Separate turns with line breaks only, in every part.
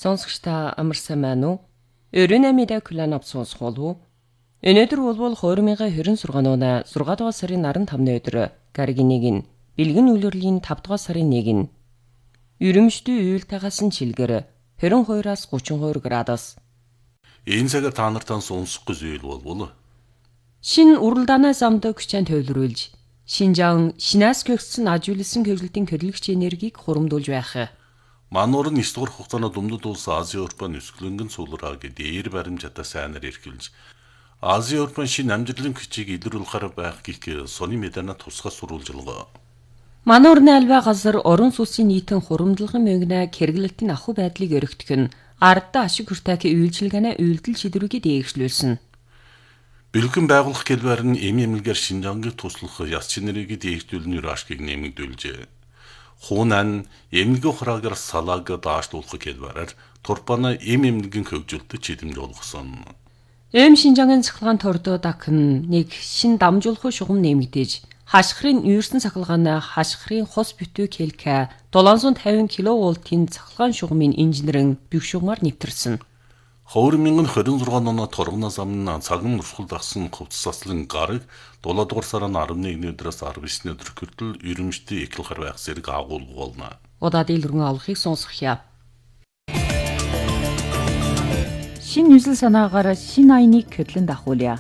Сонсогчдаа амарсан байна уу? Өрөөний мэдээ клан авсуус холуу. Өнөөдөр бол 2026 оны 6 дугаар сарын 15-ны өдөр Гаригийн 1 бэлгэн үйлрлийн 5 дугаар сарын 1 Өрөмжтэй уйлтаагаас нь чилгэр 22-аас 32 градус.
Энэ цагаар та нартай сонсох гэж болвол
Шин уралдаанаа замд хүчээр төвлөрүүлж Шинжаан шинаас гэгдсэн ажиулсан гэрлэлтийн хөдөлгөгч энергийг хуримдуулж байх.
мануур нь 9 дугаар хугацаанд Өмнөд улс Ази Европын өсгөлөнгөн суулраа дээр баримжаатай сайнаар эрхэлж Ази Европын шинэ амжилтлын хүчийг илрүүлэхээр байх гих сони мэдэнэ тусгай сурвалжилгаа.
Мануурны альва газар орон сууцын нийтэн хуримдлагын мөнгнө хэрэглэлтийн ахуй байдлыг өргөтгөх нь ардаа ашиг хүртээх үйлчилгээний үйлдэл шийдвэрийг дээгшлүүлсэн.
Бэлгэн байгуулах хэлбэр нь эмгэлгээр Шинжааныг туслах яс чинэрийг дээгшүүлнээр ашгийг нэмэгдүүлжээ. Хунан эмнэлгийн хураагаар салааг даашлуулах хэлбэрээр турпана эмнэлгийн хөгжилтөд чидэмж олгосон.
Шинжаагийн цахилгаан тордоо дахин нэг шин дамжуулах шугам нэмэгдэж хашхрын юурсан цахилгааны хашхрын хос бүтүүг хэлэх 750 кВт-ийн цахилгаан шугамын инженерийн бэвшүүгээр нэвтэрсэн.
2026 оны торгоноос амна цагаан урсгал дагсан хувцаслан гараг 7 дугаар сарын 11-ний өдрөөс 19-ний өдөр хүртэл Өрөмжтэй эхлэхэр байх зэрэг агуулга болно.
Удаад илргэн олохыг сонсгоё. Шин 뉴스 санаагаар шин айныг хөдлөн дахуулъя.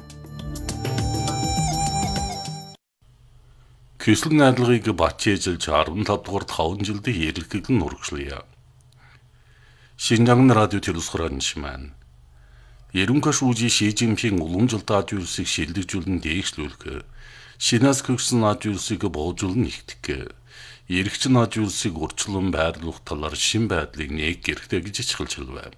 Көслөн найдлагыг батжээжилж 15 дугаар 5 жилдээ хэрэглэн урагшлая. Шинжаан радио телевизээр нишмэн. Ерөнхий шүүжи Ши Цзиньпин уламжлалт ажиулсыг шилжүүлэн дээгшлүүлэх, шинээс гэгдсэн ажиулсыг боожуулан нэгтгэх, эргэжин ажиулсыг урьдчилан байрлуулах талаар шин байдлыг нээх хэрэгтэй гэж хэлжэлвэ.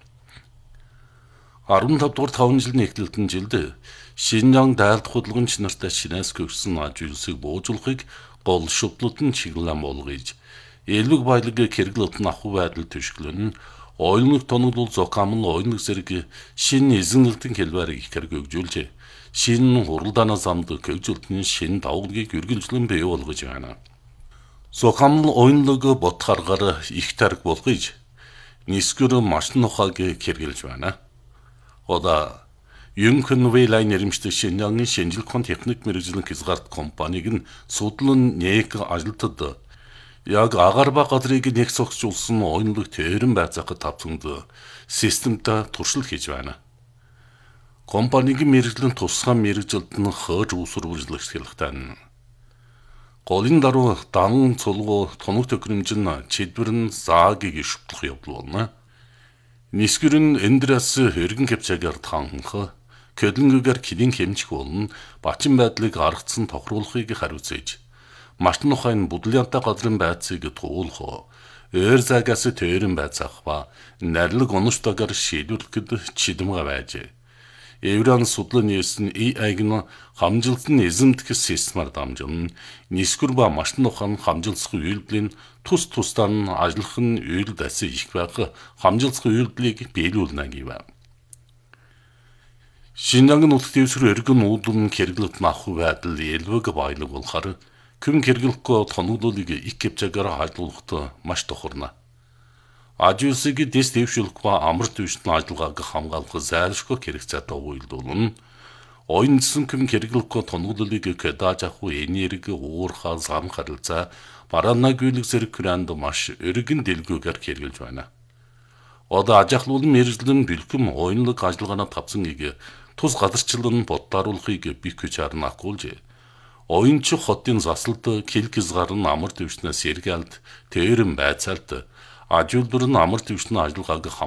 15 дугаар 5 жилийн эхлэлтэн жилд Шинжаан дайлт хөдөлгөөнч нартай шинээс гэгдсэн ажиулсыг боожуулахыг гол шүтлэлтэн чиглэлэн болгож, элбэг баялаг хэрэглэлтэн ахуй байдал төшөглөн Ойлног тоноглол зокамл ойлног зэрэг шинэ эзэнэлтэн хэлбэрийг ихэр гөгжүүлжээ. Шинэ хуралдаанаа замд гөгжүүлтний шинэ давгыг үргэлжлэн бий болгож байна. Зокамл ойлног ботхаргаар их тариг болгож нисгэр маш нухаг хэрэгжилж байна. Ода Юнкэнвэйлай нэрмжтэй Шинжаангийн шинжилгээний техник мэргэжлийн хязгаарт компаниг нь судлан нээх ажилтад яг агарба газрыг нэг согсуулсан ойнлог тэрэн байцаахад тавцанд системтэй туршил хийж байна. Компанийн мэргэжлийн тусгай мэргэжилд нь хойж усруулж хэлэхтэн. Голын даруй дан цулгуу тоног төхөөрөмж нь чидвэр нь заагийг шүтлэх явдал болно. Нисгэр нь эндрэс хэргэн хэмжээгээр танхах, кэдлэнгээр кидин хэмжих болно. Бачин байдлыг аргацсан тохируулахыг хариуцээж маш нухайн будлянтай газрын байцыг туулах, ээр загаас тэрэн байцаах ба нарилэг оноштойгоор шийдвэрлэхэд чидэмгээ байжээ. Евран судлан нэсэн AI-г нь хамжилтны эзэмдэх системаар дамжуулна. Нисгэр ба маш нухан хамжилсах үйлдэлийн тус тусдаа нь ажиллах нь үйлд аси их байх хамжилсах үйлдлийг биелүүлнэ гэв. Шинжаангийн нутагт дэвсгэр эргэн уудлын хэрэглэлт ахуй байдал элбэг баялаг болохоор Күн хэрэглэхгүй тоноглолыг их хэмжээгээр хайлуулахад маш тохирно. Ажиулсыг дэс дэвшүүлэх ба амар төвшний ажиллагааг хамгаалах зайлшгүй хэрэгцээтэй үйлдүүлнэ. Ойнцсон күн хэрэглэхгүй тоноглолыг кэдаж авах энерги уурхаа зам харилцаа бараанагүйлэг зэрэг күрэнд маш өргөн дэлгүүгээр хэрэгжилж байна. Одоо ажиахлуулан мэргэжлэн бэлхэм ойнлог ажиллагаанаа тавцсан тус газарчлан боддааруулахыг бих гэж харнахгүй. Ойнч хотын засалд килгизгар нь амар төвчнөөс сэргэлд тэрэн байцаалт ажуулбар нь амар төвчний ажиллагааг